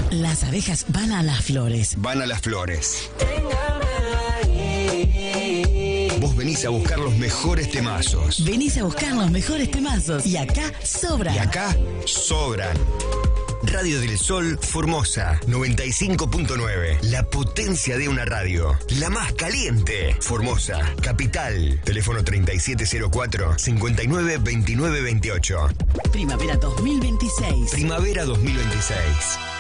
Las abejas van a las flores. Van a las flores. Vos venís a buscar los mejores temazos. Venís a buscar los mejores temazos. Y acá sobran. Y acá sobran. Radio del Sol Formosa 95.9. La potencia de una radio. La más caliente. Formosa, capital. Teléfono 3704-592928. Primavera 2026. Primavera 2026.